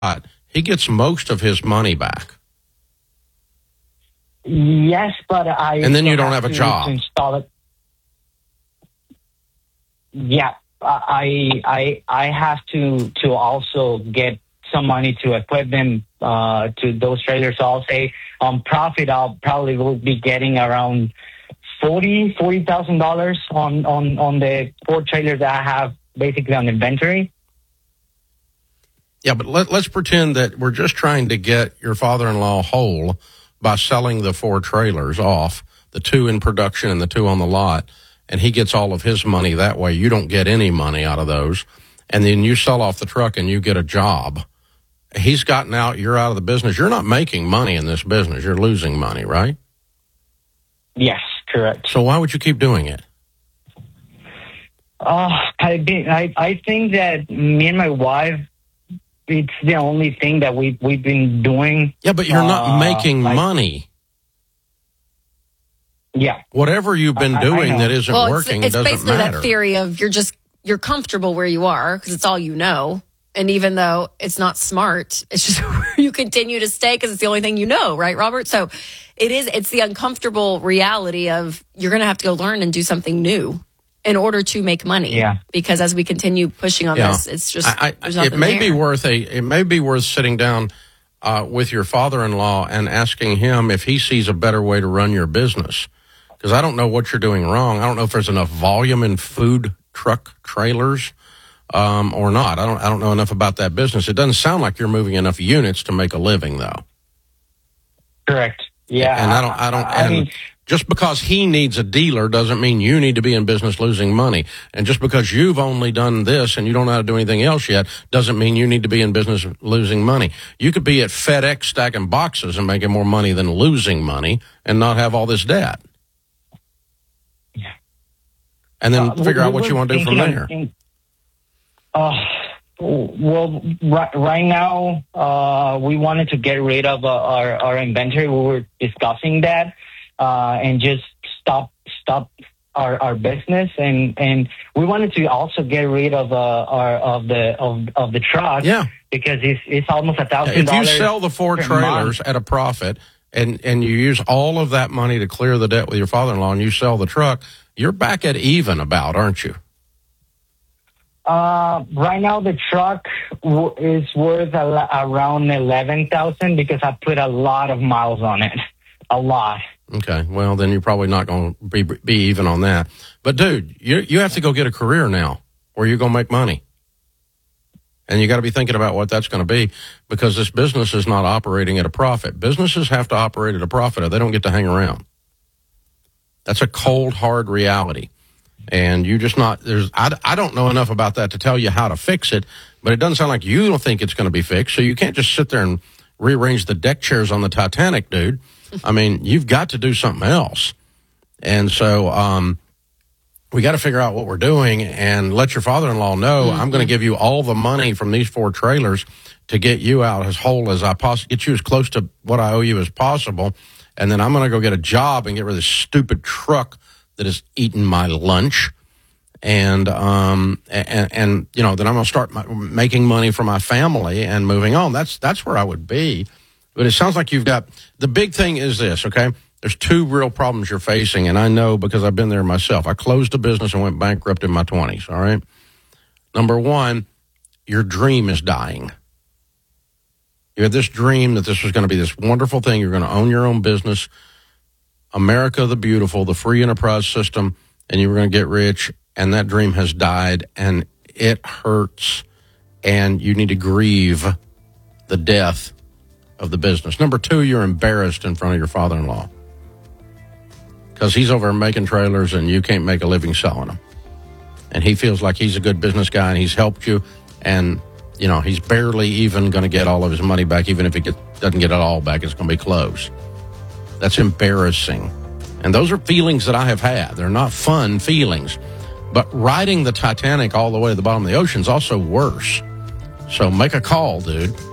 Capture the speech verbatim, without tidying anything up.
he gets most of his money back. Yes, but I... And then you don't have, have a to, job. To install it. Yeah, I I I have to to also get some money to equip them uh, to those trailers. So I'll say on profit, I'll probably will be getting around forty forty thousand dollars on on on the four trailers that I have basically on inventory. Yeah, but let, let's pretend that we're just trying to get your father-in-law whole by selling the four trailers off, the two in production and the two on the lot, and he gets all of his money that way. You don't get any money out of those, and then you sell off the truck and you get a job. He's gotten out, you're out of the business. You're not making money in this business. You're losing money, right? Yes, correct. So why would you keep doing it? Uh, I, I, I think that me and my wife, it's the only thing that we, we've been doing. Yeah, but you're not uh, making like, money. Yeah. Whatever you've been I, doing I that isn't well, working, it's, it's it doesn't basically matter. That theory of you're just, you're comfortable where you are because it's all you know. And even though it's not smart, it's just where you continue to stay because it's the only thing you know, right, Robert? So it is, it's the uncomfortable reality of you're going to have to go learn and do something new in order to make money. Yeah. Because as we continue pushing on Yeah. this, it's just, I, there's I, nothing it may there. be worth a, it may be worth sitting down uh, with your father-in-law and asking him if he sees a better way to run your business. Because I don't know what you're doing wrong. I don't know if there's enough volume in food truck trailers. Um, or not. I don't I don't know enough about that business. It doesn't sound like you're moving enough units to make a living, though. Correct. Yeah. And I don't I don't I and mean, just because he needs a dealer doesn't mean you need to be in business losing money. And just because you've only done this and you don't know how to do anything else yet doesn't mean you need to be in business losing money. You could be at FedEx stacking boxes and making more money than losing money and not have all this debt. Yeah. And then uh, figure we, out what we you want to do from there. Of, Uh, well, right, right now, uh, we wanted to get rid of uh, our, our inventory. We were discussing that, uh, and just stop, stop our, our business. And, and we wanted to also get rid of, uh, our, of the, of, of the truck. Yeah. Because it's, it's almost a thousand dollars. If you sell the four trailers month. At a profit and, and you use all of that money to clear the debt with your father-in-law and you sell the truck, you're back at even about, aren't you? Uh, right now the truck w- is worth a, around eleven thousand because I put a lot of miles on it, a lot. Okay, well then you're probably not going to be be even on that. But dude, you you have to go get a career now, where you're going to make money, and you got to be thinking about what that's going to be because this business is not operating at a profit. Businesses have to operate at a profit, or they don't get to hang around. That's a cold, hard reality. And you just not, there's, I, I don't know enough about that to tell you how to fix it, but it doesn't sound like you don't think it's going to be fixed. So you can't just sit there and rearrange the deck chairs on the Titanic, dude. I mean, you've got to do something else. And so, um, we got to figure out what we're doing and let your father-in-law know mm-hmm. I'm going to give you all the money from these four trailers to get you out as whole as I possibly, get you as close to what I owe you as possible. And then I'm going to go get a job and get rid of this stupid truck that is eating my lunch, and um and, and you know then I'm going to start my, making money for my family and moving on. That's that's where I would be. But it sounds like you've got the big thing is this. Okay, there's two real problems you're facing, and I know because I've been there myself. I closed a business and went bankrupt in my twenties. All right, number one, your dream is dying. You had this dream that this was going to be this wonderful thing. You're going to own your own business. America the Beautiful, the free enterprise system, and you were going to get rich, and that dream has died, and it hurts, and you need to grieve the death of the business. Number two, you're embarrassed in front of your father-in-law because he's over making trailers, and you can't make a living selling them. And he feels like he's a good business guy, and he's helped you, and, you know, he's barely even going to get all of his money back. Even if he get, doesn't get it all back, it's going to be close. That's embarrassing. And those are feelings that I have had. They're not fun feelings. But riding the Titanic all the way to the bottom of the ocean is also worse. So make a call, dude.